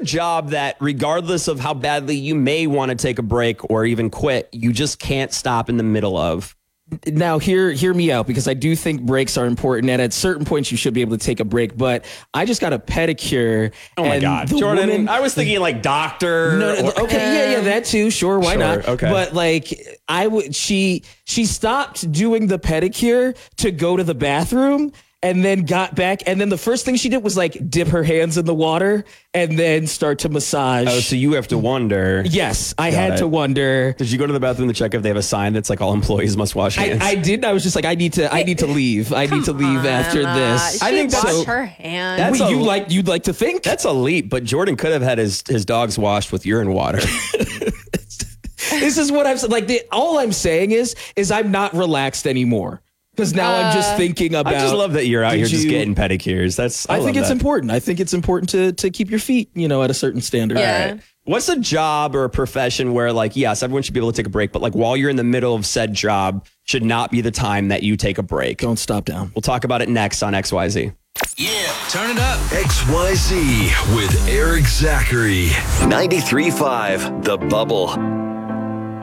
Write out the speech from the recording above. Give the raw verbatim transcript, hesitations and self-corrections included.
job that, regardless of how badly you may want to take a break or even quit, you just can't stop in the middle of? Now, hear hear me out, because I do think breaks are important, and at certain points you should be able to take a break. But I just got a pedicure. Oh my and God, the Jordan! woman- I was thinking like doctor. No, no, or- okay, yeah, yeah, that too. Sure, why Sure, not? okay. But like, I would. She she stopped doing the pedicure to go to the bathroom. And then got back, and then the first thing she did was like dip her hands in the water and then start to massage. Oh, so you have to wonder. Yes, I Got had it. to wonder. Did you go to the bathroom to check if they have a sign that's like all employees must wash I, hands? I did. I was just like, I need to. I need to leave. I need to leave after this. She I think washed that's- her hands. That's Wait, a- you like you'd like to think? That's a leap, but Jordan could have had his, his dogs washed with urine water. This is what I'm saying. Like, the, all I'm saying is, is I'm not relaxed anymore. Because now I'm just thinking about. I just love that you're out did here just you- getting pedicures. That's I, I, think love it's that. important. I think it's important to to keep your feet, you know, at a certain standard. Yeah. All right. What's a job or a profession where, like, yes, everyone should be able to take a break, but like while you're in the middle of said job, should not be the time that you take a break? Don't stop down. We'll talk about it next on X Y Z. Yeah, turn it up. X Y Z with Eric Zachary. ninety-three point five The Bubble.